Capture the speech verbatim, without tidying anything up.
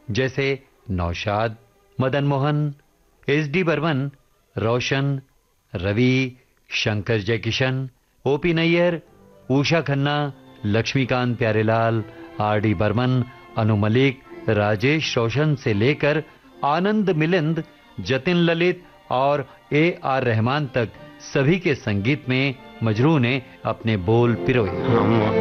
जैसे Naushad, Madan Mohan, S D Burman, रोशन, Ravi, Shankar Jaikishan, OP Nayyar, Usha Khanna, Laxmikant Pyarelal, R D Burman, Anu Malik, Rajesh रोशन से लेकर आनंद मिलिंद, जतिन ललित और ए आर रहमान तक सभी के संगीत में मजरू ने अपने बोल पिरोए।